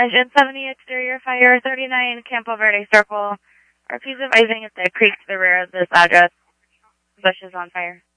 Engine 70 exterior fire, 39 Campo Verde Circle. Our piece of icing at the creek to the rear of this address. Bush is on fire.